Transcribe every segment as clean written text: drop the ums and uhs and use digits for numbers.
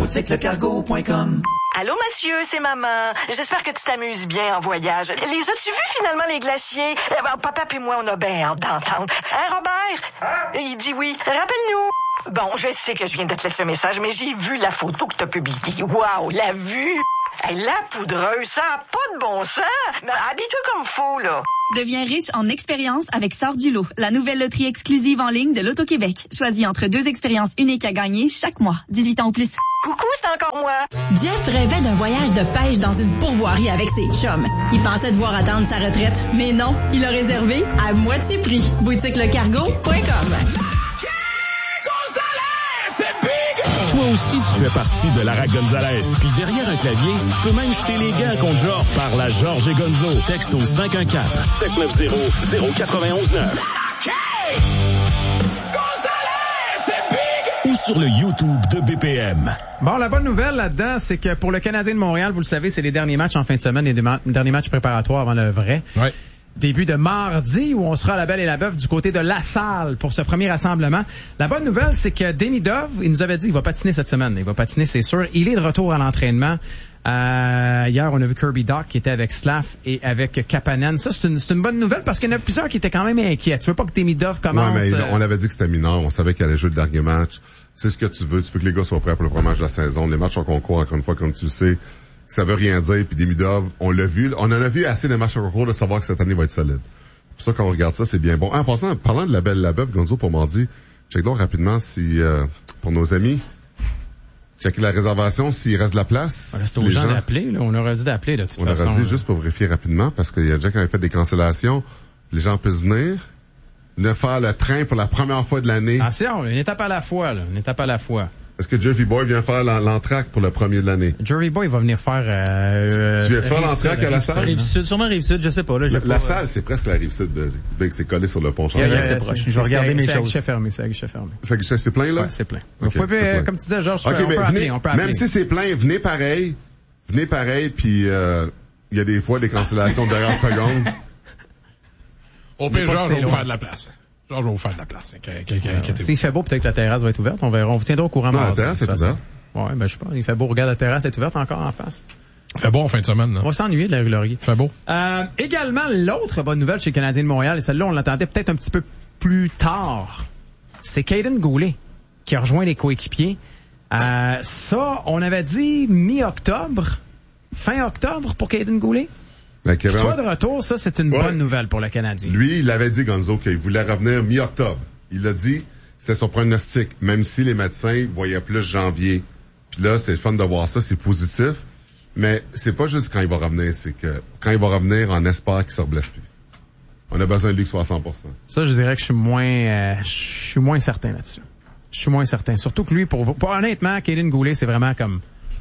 boutiquelecargo.com. Allô, monsieur, c'est maman. J'espère que tu t'amuses bien en voyage. Les as-tu vus, finalement, les glaciers? Papa puis moi, on a bien hâte d'entendre. Hein, Robert? Il dit oui. Rappelle-nous. Bon, je sais que je viens de te laisser un message, mais j'ai vu la photo que t'as publiée. Wow, la vue! Hey, la poudreuse, ça n'a pas de bon sens. Habille-toi comme faut, là. Deviens riche en expériences avec Sors du lot, la nouvelle loterie exclusive en ligne de l'Auto-Québec. Choisis entre 2 expériences uniques à gagner chaque mois. 18 ans ou plus. Coucou, c'est encore moi. Jeff rêvait d'un voyage de pêche dans une pourvoirie avec ses chums. Il pensait devoir attendre sa retraite, mais non, il a réservé à moitié prix. boutiquelecargo.com. Toi aussi, tu fais partie de Lara Gonzalez. Puis derrière un clavier, tu peux même jeter les gants contre Georges par la Georges et Gonzo. Texte au 514-790-0919. Ou sur le YouTube de BPM. Bon, la bonne nouvelle là-dedans, c'est que pour le Canadien de Montréal, vous le savez, c'est les derniers matchs en fin de semaine, les derniers matchs préparatoires avant le vrai. Ouais. Début de mardi, où on sera à la Belle et la Bœuf du côté de La Salle pour ce premier rassemblement. La bonne nouvelle, c'est que Demidov, il nous avait dit, il va patiner cette semaine. Il va patiner, c'est sûr. Il est de retour à l'entraînement. Hier, on a vu Kirby Dach qui était avec Slav et avec Kapanen. Ça, c'est une bonne nouvelle parce qu'il y en a plusieurs qui étaient quand même inquiets. Tu veux pas que Demidov commence... Ouais, mais on avait dit que c'était mineur. On savait qu'il allait jouer le dernier match. C'est ce que tu veux. Tu veux que les gars soient prêts pour le premier match de la saison. Les matchs en concours, encore une fois, comme tu le sais, ça veut rien dire. Puis Demidov, on l'a vu. On en a vu assez de matchs en concours de savoir que cette année va être solide. C'est pour ça qu'on regarde ça, c'est bien bon. En passant, parlant de la Belle et la Bœuf, Gonzo, pour mardi, check donc rapidement si, pour nos amis, checker la réservation, s'il reste de la place. C'est aux gens d'appeler, là. On aurait dit d'appeler, là, de toute façon. On aurait dit juste pour vérifier rapidement, parce qu'il y a déjà qui avait fait des cancellations. Les gens puissent venir faire le train pour la première fois de l'année. Attention, une étape à la fois, là. Une étape à la fois. Est-ce que Jervy Boy vient faire l'entracte pour le premier de l'année? Jervy Boy va venir faire... tu viens faire l'entracte à la salle? Rive-Sud, sûrement Rive-Sud, je sais pas. Là, la salle, c'est presque la Rive-Sud. C'est collé sur le pont. C'est proche. Je vais regarder mes choses. C'est à guichet fermé. C'est plein, là? Ouais, c'est plein. Okay, vous pouvez, comme tu disais, Georges, on peut appeler. Même si c'est plein, venez pareil, puis il y a des fois des cancellations de dernière seconde. Au pire, Georges va vous faire de la place. S'il fait beau, peut-être que la terrasse va être ouverte. On verra. On vous tiendra au courant. Non, la terrasse est ouverte. Ouais, je sais pas. Il fait beau. Regarde, la terrasse est ouverte encore en face. Il fait beau en fin de semaine, là. On va s'ennuyer de la rue Laurier. Il fait beau. Également, l'autre bonne nouvelle chez les Canadiens de Montréal, et celle-là, on l'attendait peut-être un petit peu plus tard. C'est Kaiden Goulet qui a rejoint les coéquipiers. Ça, on avait dit mi-octobre. Fin octobre pour Kaiden Goulet. Soit de retour, ça, c'est une bonne nouvelle pour le Canadien. Lui, il avait dit, Gonzo, qu'il voulait revenir mi-octobre. Il l'a dit, c'était son pronostic, même si les médecins voyaient plus janvier. Puis là, c'est le fun de voir ça, c'est positif. Mais c'est pas juste quand il va revenir, c'est que quand il va revenir, on espère qu'il se reblesse plus. On a besoin de lui qu'il soit à 100%. Ça, je dirais que je suis moins certain là-dessus. Je suis moins certain. Surtout que lui, pour honnêtement, Kaiden Goulet, c'est vraiment comme...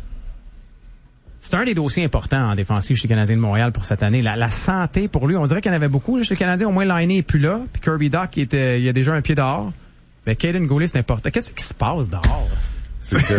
C'est un des dossiers importants en défensive chez les Canadiens de Montréal pour cette année. La santé pour lui, on dirait qu'il y en avait beaucoup. Là, chez les Canadiens, au moins, Lainé est plus là. Puis Kirby Dach, il y a déjà un pied dehors. Mais Kaiden Goulet, c'est important. Qu'est-ce qui se passe dehors? C'est que...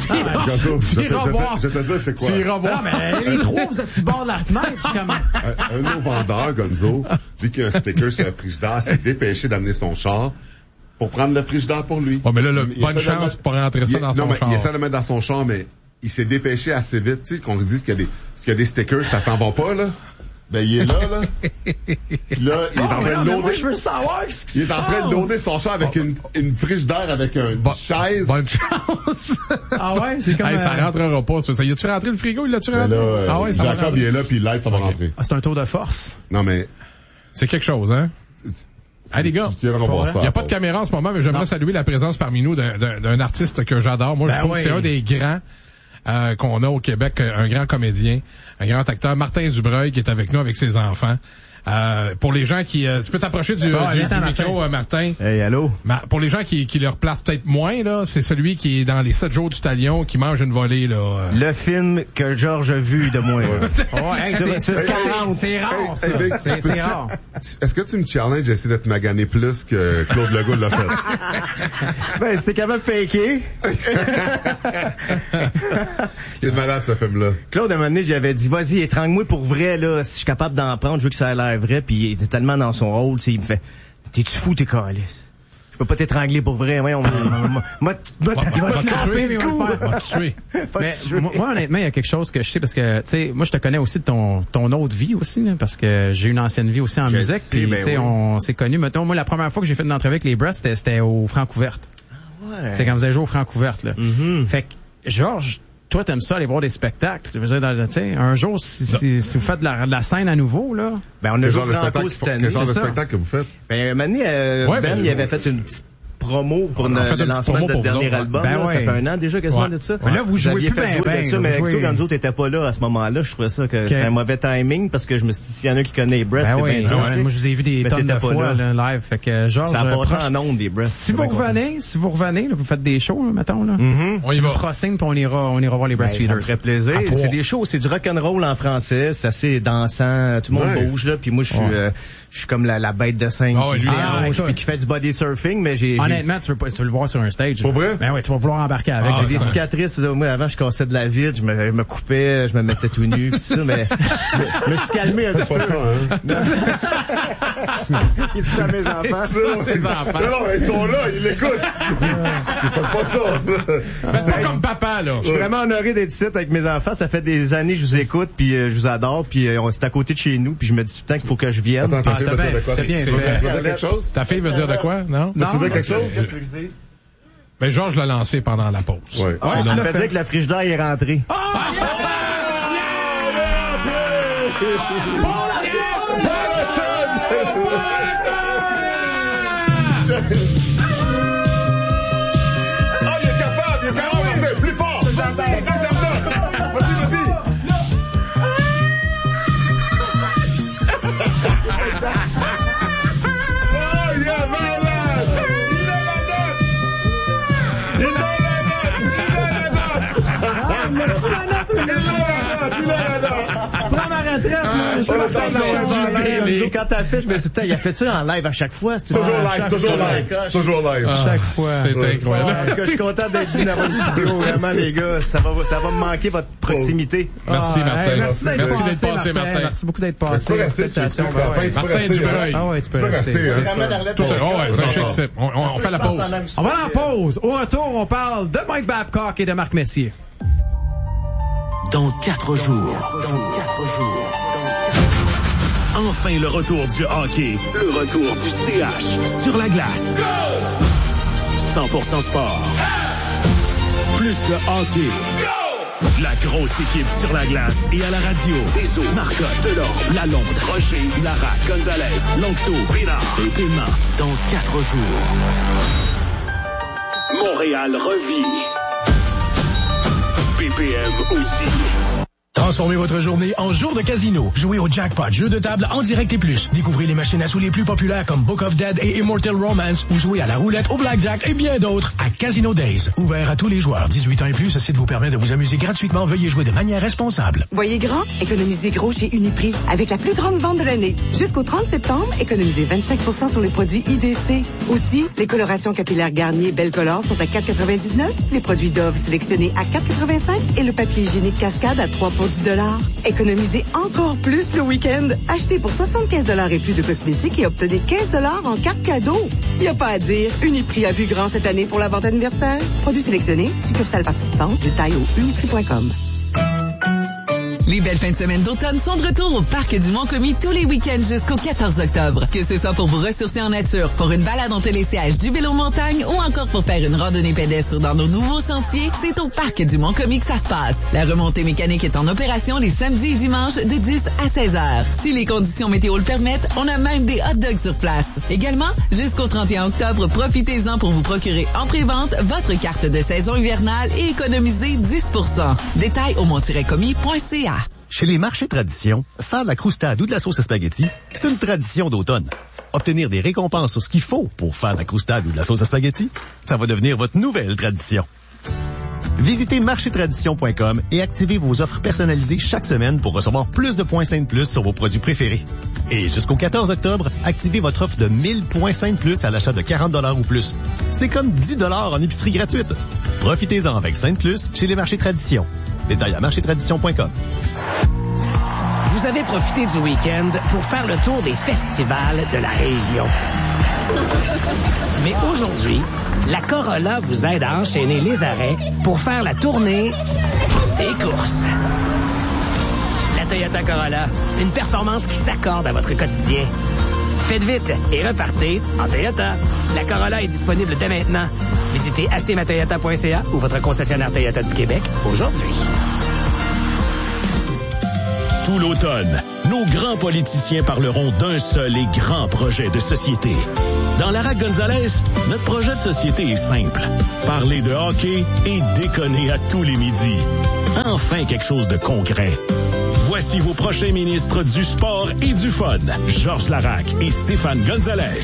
Je te dis, c'est quoi? Tu iras voir. Non, mais les trois, vous êtes sur le bord de la fenêtre, comment? Un de nos vendeurs, Gonzo, vu qu'il y a un sticker sur le frigidaire, s'est dépêché d'amener son char pour prendre le frigidaire pour lui. Oh, mais là, bonne chance pour rentrer ça dans son char. Il essaie de le mettre dans son char, mais il s'est dépêché assez vite. Tu sais, qu'on dit qu'il y a des stickers, ça s'en va pas, là. Ben, il est là. Puis là, il est en train de loader. Je veux savoir ce qui se passe. Il est en train de loader son char avec une frigidaire avec une chaise. Bonne chance. Ah ouais, c'est comme... ça rentrera pas, ça. Y a-tu rentré le frigo? Il l'a-tu rentré? Ah ouais, Jacob, il est là, puis il l'aide, ça va rentrer. Ah, c'est un tour de force. Non, mais... C'est quelque chose, hein? Hey, les gars, il n'y a pas de caméra en ce moment, mais j'aimerais saluer la présence parmi nous d'un artiste que j'adore. Moi, je trouve que c'est un des grands qu'on a au Québec, un grand comédien, un grand acteur, Martin Dubreuil, qui est avec nous avec ses enfants. Pour les gens qui... tu peux t'approcher du micro, Martin. Hey, allô? Pour les gens qui le replacent peut-être moins, là, c'est celui qui est dans les 7 jours du Talion, qui mange une volée, là. Le film que Georges a vu de moi. C'est rare, ça. C'est rare. Est-ce que tu me challenges à essayer d'être magané plus que Claude Legault l'a fait? Ben, c'était quand même faké. C'est malade, ce film-là. Claude, à un moment donné, j'avais dit, vas-y, étrangle-moi pour vrai, là, si je suis capable d'en prendre, je veux que ça a l'air vrai, puis il était tellement dans son rôle, il me fait, t'es-tu fou, t'es calice? Je peux pas t'étrangler pour vrai. Ouais, moi, moi, honnêtement, il y a quelque chose que je sais parce que, tu sais, moi, je te connais aussi de ton autre vie aussi, là, parce que j'ai une ancienne vie aussi en musique. Puis, tu sais, on s'est connus. Mettons, moi, la première fois que j'ai fait une entrevue avec les Breasts, c'était au Francouverte. Ouais. C'est quand vous avez joué au Francouverte, là. Mm-hmm. Fait que, Georges, toi, t'aimes ça aller voir des spectacles. Je veux dire, tu sais, un jour, si vous faites de la scène à nouveau, là. Ben, on a joué Franco cette année. Quel genre de spectacle que vous faites? Ben, une année, Ben, il avait fait une petite promo pour le lancement de notre dernier album. Ben là, ça fait un an déjà quasiment de ça. Mais là, vous jouez plus de ça, mais plutôt quand nous autres n'étaient pas là à ce moment-là, je trouvais ça que c'était un mauvais timing parce que je me suis dit, s'il y en a qui connaissent les Breasts, c'est bien moi, je vous ai vu des tonnes de fois là, live. Fait que, genre, ça a passé en ondes, des Breasts. Si vous revenez, là, vous faites des shows, là, mettons, là. On y va. Puis on ira voir les Breastfeeders. Ça me ferait plaisir. C'est des shows, c'est du rock'n'roll en français, c'est assez dansant, tout le monde bouge, là, puis moi, je suis comme la bête de scène qui fait du body surfing, mais honnêtement, tu veux le voir sur un stage. Pour vrai? Ben ouais, tu vas vouloir embarquer avec. J'ai des cicatrices. Moi, avant, je cassais de la vide, je me coupais, je me mettais tout nu, pis tout ça, mais je me suis calmé un petit peu. Il dit ça à mes enfants. Non, ils sont là, ils l'écoutent. C'est pas ça. Faites pas comme papa, là. Je suis vraiment honoré d'être ici avec mes enfants. Ça fait des années que je vous écoute, puis je vous adore, puis c'est à côté de chez nous, puis je me dis tout le temps qu'il faut que je vienne. C'est bien. Tu veux dire quelque chose? Ta fille veut dire de quoi? Non? Tu veux dire quelque chose? Ben, Georges l'a lancé pendant la pause. Ouais. Ça me fait dire que la frigidaire est rentrée. Plus fort! Quand t'as fait, je me dis, il a fait ça en live à chaque fois. Toujours live. Chaque fois. C'est incroyable. Je suis content d'être venu dans votre studio, vraiment, les gars. Ça va me manquer votre proximité. Merci, Martin. Merci d'être passé, Martin. Merci beaucoup d'être passé. Martin Dubreuil. Ah ouais, tu peux rester. C'est un chèque type. On fait la pause. On va en pause. Au retour, on parle de Mike Babcock et de Marc Messier. Dans 4 jours. Enfin le retour du hockey. Le retour du CH sur la glace. 100% sport. Plus de hockey. La grosse équipe sur la glace et à la radio. Deso, Marcotte, Delorme, Lalonde, Rocher, Lara, Gonzalez, Longto, Pénard et Paiement. Dans 4 jours. Montréal revit. BPM aussi. Transformez votre journée en jour de casino. Jouez au Jackpot, jeu de table en direct et plus. Découvrez les machines à sous les plus populaires comme Book of Dead et Immortal Romance ou jouez à la roulette, au blackjack et bien d'autres à Casino Days. Ouvert à tous les joueurs. 18 ans et plus, ce site vous permet de vous amuser gratuitement. Veuillez jouer de manière responsable. Voyez grand, économisez gros chez Uniprix avec la plus grande vente de l'année. Jusqu'au 30 septembre, économisez 25% sur les produits IDC. Aussi, les colorations capillaires Garnier Belle Color sont à 4,99, les produits Dove sélectionnés à 4,85 et le papier hygiénique Cascade à 3 pour $10. Économisez encore plus le week-end. Achetez pour 75$ et plus de cosmétiques et obtenez 15$ en carte cadeau. Y a pas à dire, Uniprix a vu grand cette année pour la vente anniversaire. Produits sélectionnés, succursales participantes, détails au uniprix.com. Les belles fins de semaine d'automne sont de retour au Parc du Mont-Commis tous les week-ends jusqu'au 14 octobre. Que ce soit pour vous ressourcer en nature, pour une balade en télésiège, du vélo montagne ou encore pour faire une randonnée pédestre dans nos nouveaux sentiers, c'est au Parc du Mont-Commis que ça se passe. La remontée mécanique est en opération les samedis et dimanches de 10 à 16 heures. Si les conditions météo le permettent, on a même des hot dogs sur place. Également, jusqu'au 31 octobre, profitez-en pour vous procurer en pré-vente votre carte de saison hivernale et économiser 10%. Détails au mont-commis.ca. Chez les marchés tradition, faire de la croustade ou de la sauce à spaghetti, c'est une tradition d'automne. Obtenir des récompenses sur ce qu'il faut pour faire de la croustade ou de la sauce à spaghetti, ça va devenir votre nouvelle tradition. Visitez marchétradition.com et activez vos offres personnalisées chaque semaine pour recevoir plus de points Saint Plus sur vos produits préférés. Et jusqu'au 14 octobre, activez votre offre de 1000 points Saint Plus à l'achat de 40$ ou plus. C'est comme 10$ en épicerie gratuite. Profitez-en avec Saint Plus chez les marchés tradition. Détails à marchétradition.com. Vous avez profité du week-end pour faire le tour des festivals de la région. Mais aujourd'hui, la Corolla vous aide à enchaîner les arrêts pour faire la tournée des courses. La Toyota Corolla, une performance qui s'accorde à votre quotidien. Faites vite et repartez en Toyota. La Corolla est disponible dès maintenant. Visitez achetermatoyota.ca ou votre concessionnaire Toyota du Québec aujourd'hui. Tout l'automne, nos grands politiciens parleront d'un seul et grand projet de société. Dans Lara Gonzalez, notre projet de société est simple. Parler de hockey et déconner à tous les midis. Enfin quelque chose de concret. Voici vos prochains ministres du sport et du fun. Georges Laraque et Stéphane Gonzalez.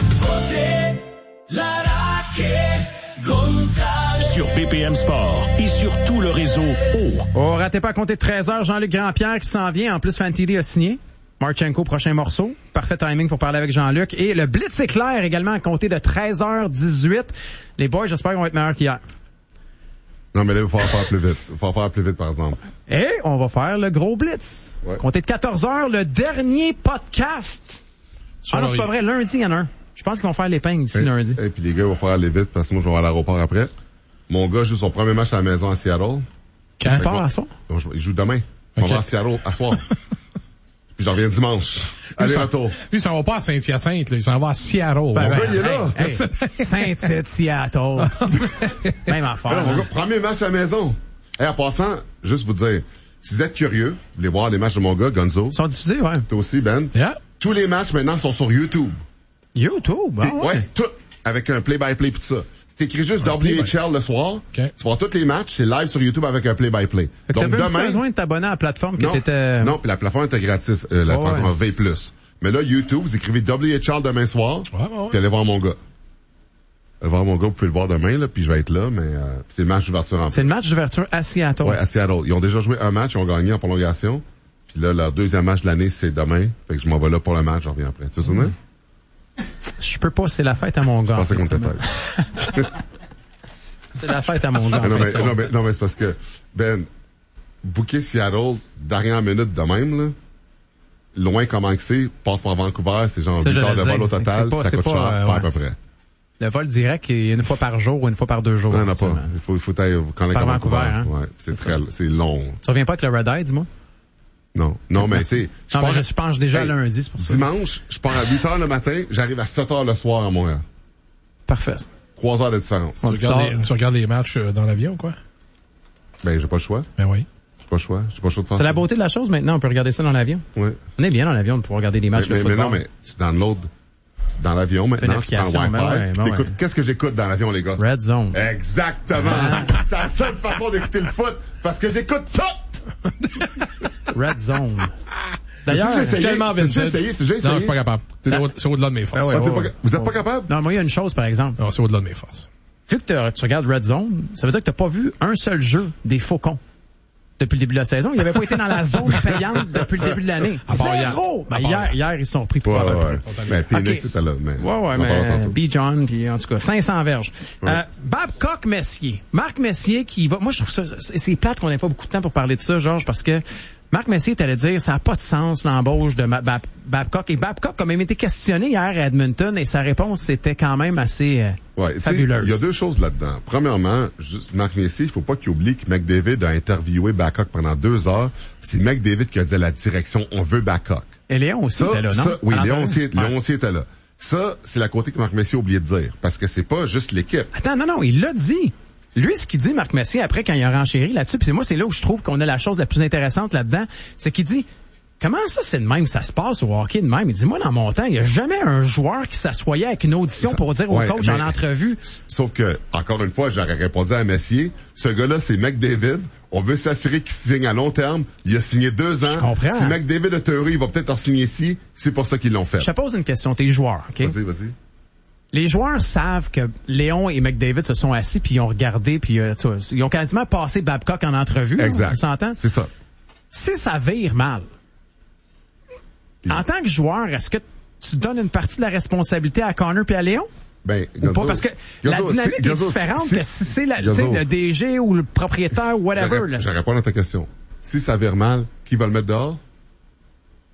Sur BPM Sport et sur tout le réseau O. Oh, ratez pas à compter de 13h, Jean-Luc Grandpierre qui s'en vient. En plus, Fantilli a signé. Marchenko, prochain morceau. Parfait timing pour parler avec Jean-Luc. Et le Blitz éclair également à compter de 13h18. Les boys, j'espère qu'ils vont être meilleurs qu'hier. Non, mais là, il faut faire plus vite. Il faut faire plus vite, par exemple. Et on va faire le gros Blitz. Ouais. Comptez de 14h, le dernier podcast. Ah non, c'est pas vrai. Lundi, il y en a un. Je pense qu'ils vont faire l'épingle ici lundi. Et puis les gars vont faire aller vite parce que moi, je vais aller à l'aéroport après. Mon gars joue son premier match à la maison à Seattle. Quand il part à soir? Il joue demain. On va à Seattle à soir. Puis je reviens dimanche. Allez, retour. Lui, il s'en va pas à Saint-Hyacinthe, là. Il s'en va à Seattle. Il est là. Saint-Tite, Seattle. Même affaire. Mon gars, premier match à la maison. En passant, juste vous dire, si vous êtes curieux, vous voulez voir les matchs de mon gars, Gonzo. Ils sont diffusés, ouais. Toi aussi, Ben. Yeah. Tous les matchs maintenant sont sur YouTube. YouTube? Ouais, tout. Avec un play-by-play pis tout ça. Si t'écris juste WHL le soir, tu vois tous les matchs, c'est live sur YouTube avec un play-by-play. Donc demain, pas besoin de t'abonner à la plateforme que t'étais... Non, puis la plateforme était gratis, la plateforme V+. Mais là, YouTube, vous écrivez WHL demain soir, puis allez voir mon gars. Allez voir mon gars, vous pouvez le voir demain, là, puis je vais être là, mais c'est le match d'ouverture en plus. C'est le match d'ouverture à Seattle. Ouais, à Seattle. Ils ont déjà joué un match, ils ont gagné en prolongation. Puis là, leur deuxième match de l'année, c'est demain. Fait que je m'en vais là pour le match, je reviens après. Tu te souviens? Je peux pas, c'est la fête à mon gars. Je pensais qu'on était fait. C'est la fête à mon gars. Non, mais c'est parce que, Ben, booker Seattle, dernière minute de même, là, loin comment que c'est, passe par Vancouver, c'est genre 8 heures de vol au total, ça coûte cher, à peu près. Le vol direct est une fois par jour ou une fois par 2 jours. Non, pas. Il faut aller quand par Vancouver, hein? Ouais, c'est long. Tu reviens pas avec le Red Eye, dis-moi? Non, mais c'est... Je pense déjà lundi, c'est pour ça. Dimanche, je pars à 8 heures le matin, j'arrive à 7 heures le soir à Montréal. Parfait. 3 heures de différence. Tu regardes les matchs dans l'avion ou quoi? Ben, j'ai pas le choix. Ben oui. J'ai pas le choix de faire ça. C'est la beauté de la chose maintenant, on peut regarder ça dans l'avion. Oui. On est bien dans l'avion de pouvoir regarder des matchs de football. Mais non, mais c'est dans l'autre... Dans l'avion, maintenant, tu prends Wi-Fi. Qu'est-ce que j'écoute dans l'avion, les gars? Red Zone. Exactement. C'est la seule façon d'écouter le foot, parce que j'écoute tout! Red Zone. D'ailleurs, je suis tellement vintage. Non, je suis pas capable. C'est au-delà de mes forces. Vous êtes pas capable? Non, moi, il y a une chose, par exemple. Non, c'est au-delà de mes forces. Vu que tu regardes Red Zone, ça veut dire que t'as pas vu un seul jeu des Faucons. Depuis le début de la saison. Il avait pas été dans la zone payante depuis le début de l'année. Zéro! Hier, ils sont pris pour faire un peu. Mais Phoenix, c'était là. Mais B. John, puis en tout cas, 500 verges. Babcock-Messier. Marc Messier qui va... Moi, je trouve ça... C'est plate qu'on n'ait pas beaucoup de temps pour parler de ça, Georges, parce que Marc Messier t'allais dire ça n'a pas de sens l'embauche de Babcock. Et Babcock a même été questionné hier à Edmonton et sa réponse c'était quand même assez fabuleuse. Il y a deux choses là-dedans. Premièrement, Marc Messier, il faut pas qu'il oublie que McDavid a interviewé Babcock pendant 2 heures. C'est McDavid qui a dit à la direction on veut Babcock. Et Léon aussi était là, non? Oui, Léon aussi était là. Ça, c'est la côté que Marc Messier a oublié de dire. Parce que c'est pas juste l'équipe. Attends, non, il l'a dit. Lui, ce qu'il dit, Marc Messier, après, quand il a renchéri là-dessus, puis moi, c'est là où je trouve qu'on a la chose la plus intéressante là-dedans, c'est qu'il dit, comment ça, c'est de même, ça se passe au hockey de même? Il dit, moi, dans mon temps, il n'y a jamais un joueur qui s'assoyait avec une audition pour dire au coach en entrevue. Sauf que, encore une fois, j'aurais répondu à Messier, ce gars-là, c'est McDavid. On veut s'assurer qu'il signe à long terme. Il a signé 2 ans. Je comprends. Si McDavid a théorie, il va peut-être en signer ici. C'est pour ça qu'ils l'ont fait. Je te pose une question. T'es joueur, OK? Vas-y. Les joueurs savent que Léon et McDavid se sont assis puis ils ont regardé puis ils ont quasiment passé Babcock en entrevue. Exact. On s'entend? C'est ça. Si ça vire mal, en tant que joueur, est-ce que tu donnes une partie de la responsabilité à Connor puis à Léon? Ou pas? Parce que la dynamique est différente que si c'est le DG ou le propriétaire ou whatever. Je réponds à ta question. Si ça vire mal, qui va le mettre dehors?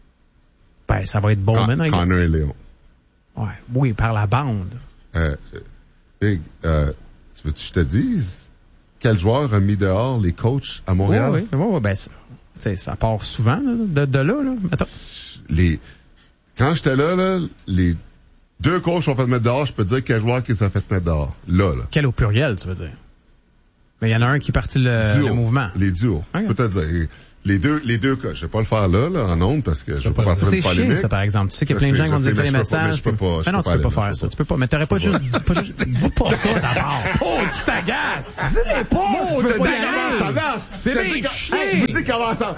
Ben, ça va être Bowman. Connor et Léon. Ouais. Oui, par la bande. Big, tu veux que je te dise quel joueur a mis dehors les coachs à Montréal? Oui, ben, ça part souvent de là. Attends. Quand j'étais là, les 2 coachs sont fait mettre dehors, je peux te dire quel joueur qui s'est fait mettre dehors. Là. Quel au pluriel, tu veux dire? Mais il y en a un qui est parti le mouvement. Les duos. Okay. Je peux te dire. Les deux cas. Je vais pas le faire là, en ondes, parce que je vais pas partir de polémique. C'est chiant, ça, par exemple. Tu sais qu'il y a plein de gens qui vont dire des messages. Je peux pas. Non, tu peux pas faire ça. Tu peux pas. Mais t'aurais pas juste, dis pas ça d'abord. Oh, tu t'agaces. Dis-les pas. Tu veux pas c'est des chiens. Je vous dis comment ça.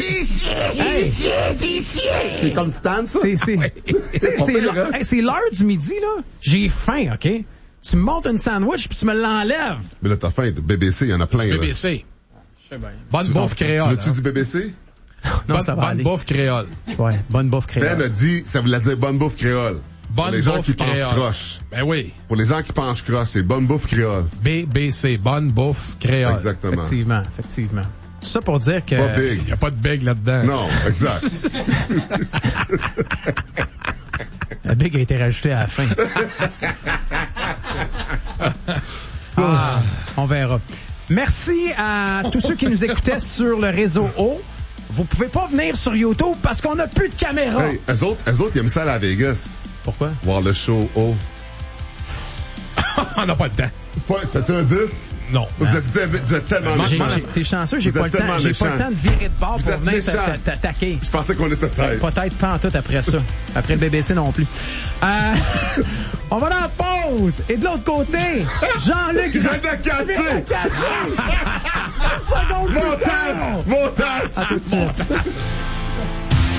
C'est comme Stan, ça. C'est l'heure du midi, là. J'ai faim, OK? Tu me montes une sandwich puis tu me l'enlèves. Mais là, t'as faim. BBC, il y en a plein, là. BBC. Bonne bouffe créole. Tu veux-tu du BBC? Non, ça va bonne bouffe créole. Ouais, bonne bouffe créole. Ben a dit, ça voulait dire bonne bouffe créole. Bonne pour les gens qui créole. pensent croche. Ben oui. Pour les gens qui pensent croche, c'est bonne bouffe créole. BBC, bonne bouffe créole. Exactement. Effectivement. Ça pour dire que... Pas big. Il n'y a pas de big là-dedans. Non, exact. La big a été rajoutée à la fin. On verra. Merci à tous ceux qui nous écoutaient sur le réseau O. Vous pouvez pas venir sur YouTube parce qu'on n'a plus de caméra. Hey, eux autres, ils aiment ça à Vegas. Pourquoi? Voir le show O. On n'a pas le temps. C'est un 10? Non. Vous êtes tellement méchants. T'es chanceux, j'ai pas le temps de virer de bord pour venir t'attaquer. Je pensais qu'on était tête. Peut-être pas en tout après ça. Après le BBC non plus. On va dans la pause. Et de l'autre côté, Jean-Luc... Je viens de catcher! Montage! À tout de suite.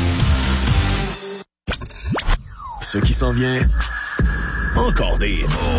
Ce qui s'en vient, encore des...